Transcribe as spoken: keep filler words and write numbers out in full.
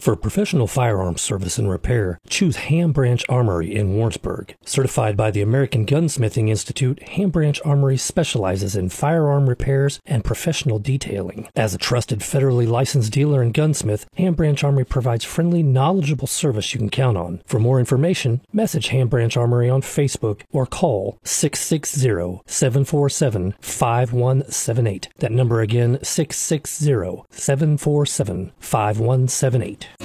For professional firearms service and repair, choose Ham Branch Armory in Warrensburg. Certified by the American Gunsmithing Institute, Ham Branch Armory specializes in firearm repairs and professional detailing. As a trusted federally licensed dealer and gunsmith, Ham Branch Armory provides friendly, knowledgeable service you can count on. For more information, message Ham Branch Armory on Facebook or call six six zero, seven four seven, five one seven eight. That number again, six six zero, seven four seven, five one seven eight.